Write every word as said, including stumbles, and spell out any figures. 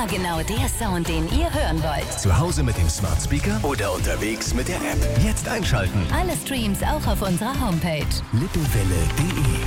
Immer genau der Sound, den ihr hören wollt. Zu Hause mit dem Smart Speaker oder unterwegs mit der App. Jetzt einschalten. Alle Streams auch auf unserer Homepage. lippewelle punkt de